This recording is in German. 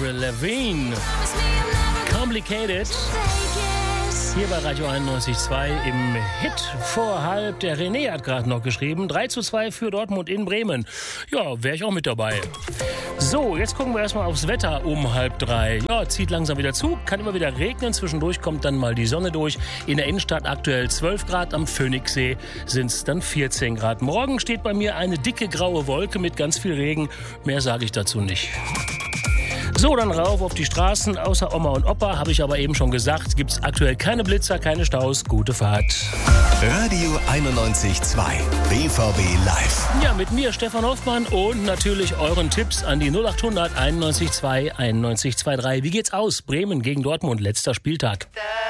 Avril Lavigne. Complicated. Hier bei Radio 91.2 im Hit vor halb. Der René hat gerade noch geschrieben. 3:2 für Dortmund in Bremen. Ja, wäre ich auch mit dabei. So, jetzt gucken wir erstmal aufs Wetter um 2:30. Ja, zieht langsam wieder zu, kann immer wieder regnen. Zwischendurch kommt dann mal die Sonne durch. In der Innenstadt aktuell 12 Grad, am Phoenixsee sind es dann 14 Grad. Morgen steht bei mir eine dicke graue Wolke mit ganz viel Regen. Mehr sage ich dazu nicht. So, dann rauf auf die Straßen. Außer Oma und Opa, habe ich aber eben schon gesagt, gibt es aktuell keine Blitzer, keine Staus. Gute Fahrt. Radio 91.2 BVB Live. Ja, mit mir Stefan Hoffmann und natürlich euren Tipps an die 0800 91.2 91.23. Wie geht's aus? Bremen gegen Dortmund, letzter Spieltag.